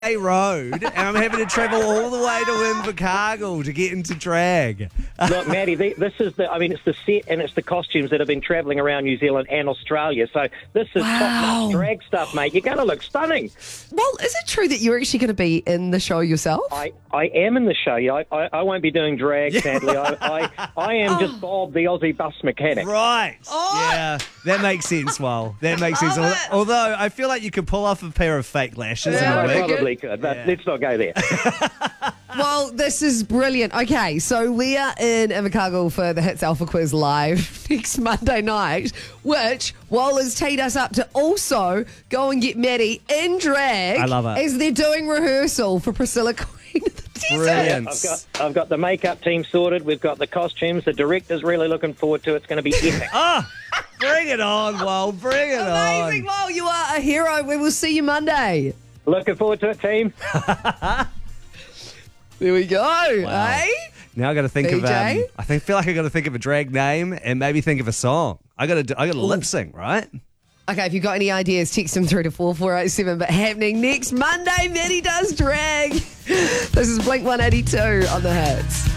road and I'm having to travel all the way to Invercargill to get into drag. Look, Maddie, this is it's the set and it's the costumes that have been travelling around New Zealand and Australia. So this is top-notch drag stuff, mate. You're going to look stunning. Well, is it true that you're actually going to be in the show yourself? I am in the show. I won't be doing drag, sadly. I am just Bob, the Aussie bus mechanic. Right. Yeah, that makes sense, Well. That makes sense. Although I feel like you could pull off a pair of fake lashes in a I wig. probably could, but let's not go there. Well, this is brilliant. Okay, so we are in Invercargill for the Hits Alpha Quiz live next Monday night, which Wal has teed us up to also go and get Maddie in drag. I love it. As they're doing rehearsal for Priscilla Queen of the Desert. Brilliant. I've got the makeup team sorted. We've got the costumes. The director's really looking forward to it. It's going to be epic. Bring it on, Wal. Bring it Amazing, on. Wal. You are a hero. We will see you Monday. Looking forward to it, team. There we go. Hey? Now I got to think of. BJ? Feel like I got to think of a drag name and maybe think of a song. I got to lip sync, right? Okay, if you've got any ideas, text them through to 4487. But happening next Monday, Maddie Does Drag. This is Blink 182 on the Hits.